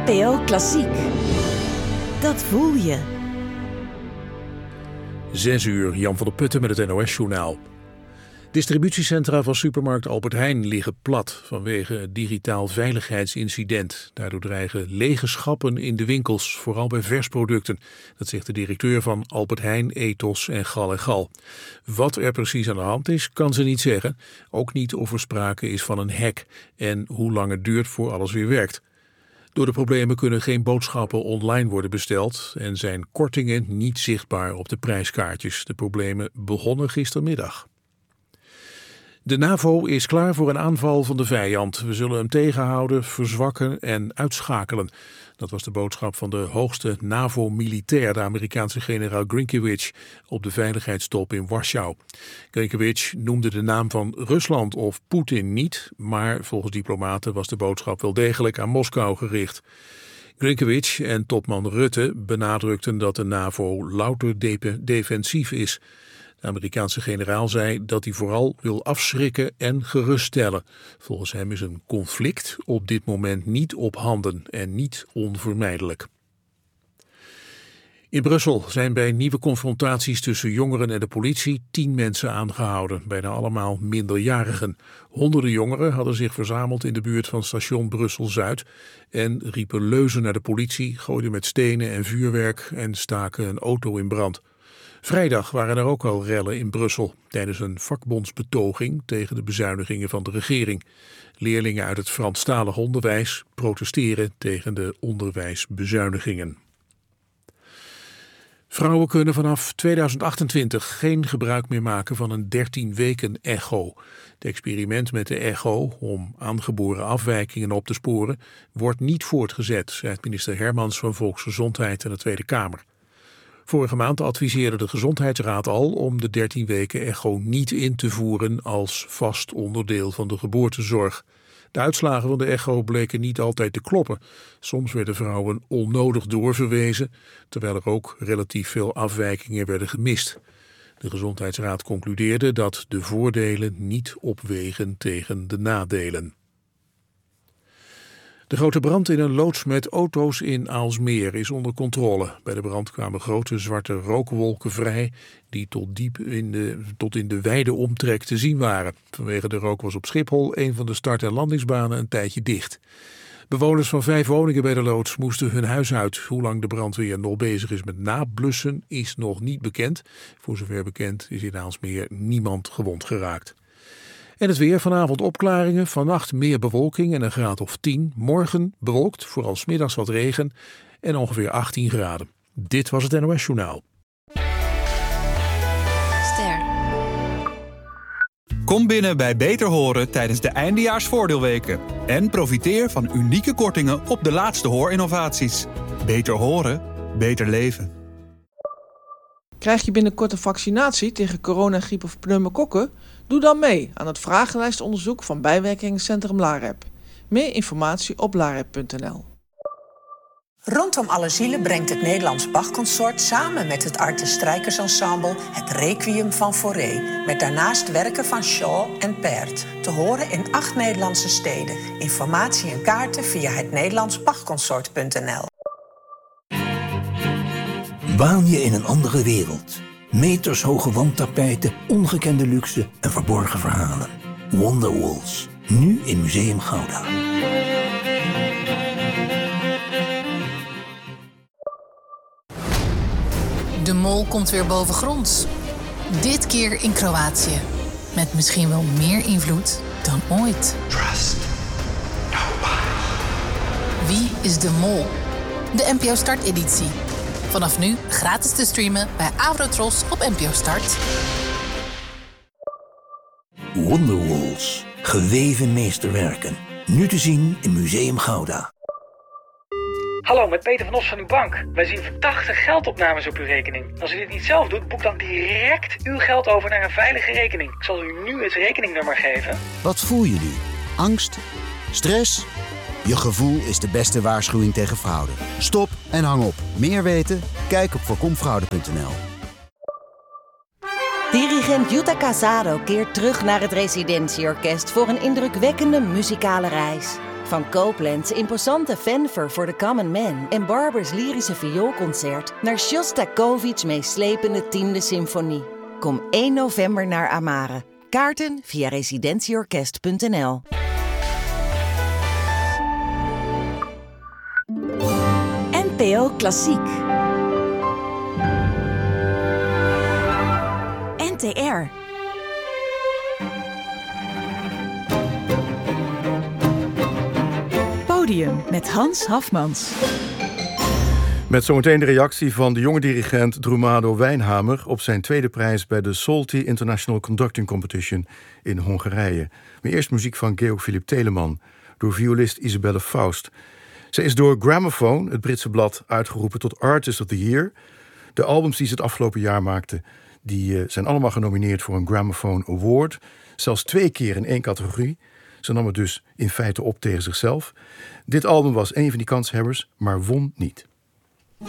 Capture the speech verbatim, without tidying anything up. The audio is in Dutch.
N P O Klassiek. Dat voel je. Zes uur, Jan van der Putten met het N O S-journaal. Distributiecentra van supermarkt Albert Heijn liggen plat vanwege het digitaal veiligheidsincident. Daardoor dreigen lege schappen in de winkels, vooral bij versproducten. Dat zegt de directeur van Albert Heijn, Ethos en Gal en Gal. Wat er precies aan de hand is, kan ze niet zeggen. Ook niet of er sprake is van een hack en hoe lang het duurt voor alles weer werkt. Door de problemen kunnen geen boodschappen online worden besteld en zijn kortingen niet zichtbaar op de prijskaartjes. De problemen begonnen gistermiddag. De NAVO is klaar voor een aanval van de vijand. We zullen hem tegenhouden, verzwakken en uitschakelen. Dat was de boodschap van de hoogste NAVO-militair, de Amerikaanse generaal Grinkiewicz, op de veiligheidstop in Warschau. Grinkiewicz noemde de naam van Rusland of Poetin niet, maar volgens diplomaten was de boodschap wel degelijk aan Moskou gericht. Grinkiewicz en topman Rutte benadrukten dat de NAVO louter de- defensief is. De Amerikaanse generaal zei dat hij vooral wil afschrikken en geruststellen. Volgens hem is een conflict op dit moment niet op handen en niet onvermijdelijk. In Brussel zijn bij nieuwe confrontaties tussen jongeren en de politie tien mensen aangehouden, bijna allemaal minderjarigen. Honderden jongeren hadden zich verzameld in de buurt van station Brussel-Zuid en riepen leuzen naar de politie, gooiden met stenen en vuurwerk en staken een auto in brand. Vrijdag waren er ook al rellen in Brussel tijdens een vakbondsbetoging tegen de bezuinigingen van de regering. Leerlingen uit het Franstalig onderwijs protesteren tegen de onderwijsbezuinigingen. Vrouwen kunnen vanaf tweeduizend achtentwintig geen gebruik meer maken van een dertien weken echo. Het experiment met de echo om aangeboren afwijkingen op te sporen wordt niet voortgezet, zei minister Hermans van Volksgezondheid in de Tweede Kamer. Vorige maand adviseerde de Gezondheidsraad al om de dertien weken echo niet in te voeren als vast onderdeel van de geboortezorg. De uitslagen van de echo bleken niet altijd te kloppen. Soms werden vrouwen onnodig doorverwezen, terwijl er ook relatief veel afwijkingen werden gemist. De Gezondheidsraad concludeerde dat de voordelen niet opwegen tegen de nadelen. De grote brand in een loods met auto's in Aalsmeer is onder controle. Bij de brand kwamen grote zwarte rookwolken vrij die tot diep in de, tot in de wijde omtrek te zien waren. Vanwege de rook was op Schiphol een van de start- en landingsbanen een tijdje dicht. Bewoners van vijf woningen bij de loods moesten hun huis uit. Hoe lang de brandweer nog bezig is met nablussen is nog niet bekend. Voor zover bekend is in Aalsmeer niemand gewond geraakt. En het weer, vanavond opklaringen, vannacht meer bewolking en een graad of tien. Morgen bewolkt, vooral 's middags wat regen en ongeveer achttien graden. Dit was het N O S-journaal. Ster. Kom binnen bij Beter Horen tijdens de eindejaarsvoordeelweken. En profiteer van unieke kortingen op de laatste hoorinnovaties. Beter horen, beter leven. Krijg je binnenkort een vaccinatie tegen corona, griep of pneumokokken? Doe dan mee aan het vragenlijstonderzoek van bijwerkingencentrum LAREP. Meer informatie op larep punt n l. Rondom alle zielen brengt het Nederlands Bach-consort samen met het Arte Strijkersensemble het Requiem van Fauré, met daarnaast werken van Shaw en Pärt, te horen in acht Nederlandse steden. Informatie en kaarten via het Nederlands Bach-consort punt n l. Waan je in een andere wereld? Metershoge wandtapijten, ongekende luxe en verborgen verhalen. Wonderwalls, nu in Museum Gouda. De mol komt weer bovengronds. Dit keer in Kroatië. Met misschien wel meer invloed dan ooit. Trust nobody. Wie is de mol? De N P O Start-editie. Vanaf nu gratis te streamen bij Avrotros op N P O Start. Wonderwalls, geweven meesterwerken. Nu te zien in Museum Gouda. Hallo, met Peter van Os van uw bank. Wij zien verdachte geldopnames op uw rekening. Als u dit niet zelf doet, boek dan direct uw geld over naar een veilige rekening. Ik zal u nu het rekeningnummer geven. Wat voel je nu? Angst? Stress? Je gevoel is de beste waarschuwing tegen fraude. Stop en hang op. Meer weten? Kijk op voorkomfraude punt n l. Dirigent Jutta Casado keert terug naar het Residentieorkest voor een indrukwekkende muzikale reis. Van Copeland's imposante fanfare voor de common man en Barbers lyrische vioolconcert naar Shostakovich's meeslepende tiende symfonie. Kom één november naar Amare. Kaarten via residentieorkest punt n l. N P O Klassiek. N T R. Podium met Hans Hafmans. Met zometeen de reactie van de jonge dirigent Drumado Wijnhamer op zijn tweede prijs bij de Solti International Conducting Competition in Hongarije. Maar eerst muziek van Georg Philipp Telemann door violist Isabelle Faust. Zij is door Gramophone, het Britse blad, uitgeroepen tot Artist of the Year. De albums die ze het afgelopen jaar maakte, die zijn allemaal genomineerd voor een Gramophone Award. Zelfs twee keer in één categorie. Ze nam het dus in feite op tegen zichzelf. Dit album was een van die kanshebbers, maar won niet.